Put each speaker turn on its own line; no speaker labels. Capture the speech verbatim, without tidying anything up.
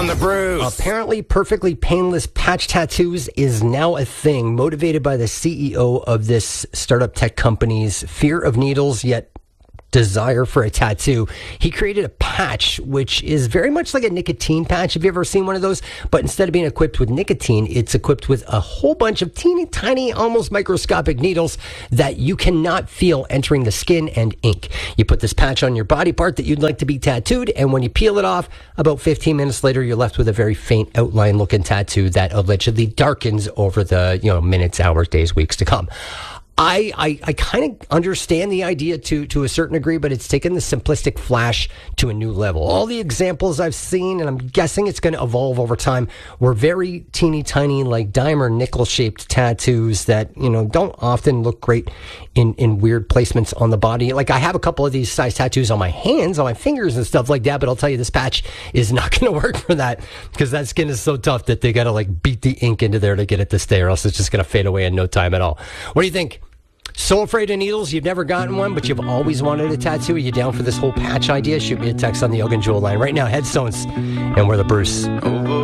on the Bruce.
Apparently, perfectly painless patch tattoos is now a thing, motivated by the C E O of this startup tech company's fear of needles, yet desire for a tattoo. He created a patch, which is very much like a nicotine patch. Have you ever seen one of those? But instead of being equipped with nicotine, it's equipped with a whole bunch of teeny tiny, almost microscopic needles that you cannot feel entering the skin and ink. You put this patch on your body part that you'd like to be tattooed, and when you peel it off, about fifteen minutes later, you're left with a very faint outline looking tattoo that allegedly darkens over the, you know, minutes, hours, days, weeks to come. I, I, I kind of understand the idea to, to a certain degree, but it's taken the simplistic flash to a new level. All the examples I've seen, and I'm guessing it's going to evolve over time, were very teeny tiny, like dime or nickel shaped tattoos that, you know, don't often look great in, in weird placements on the body. Like, I have a couple of these size tattoos on my hands, on my fingers and stuff like that, but I'll tell you, this patch is not going to work for that, because that skin is so tough that they got to like beat the ink into there to get it to stay, or else it's just going to fade away in no time at all. What do you think? So afraid of needles, you've never gotten one, but you've always wanted a tattoo? Are you down for this whole patch idea? Shoot me a text on the Yogan Jewel line right now. Headstones, and we're the Bruce.